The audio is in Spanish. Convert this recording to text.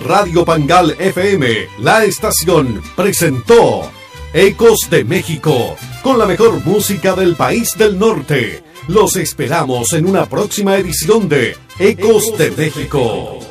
Radio Pangal FM, la estación, presentó Ecos de México, con la mejor música del país del norte. Los esperamos en una próxima edición de Ecos de México.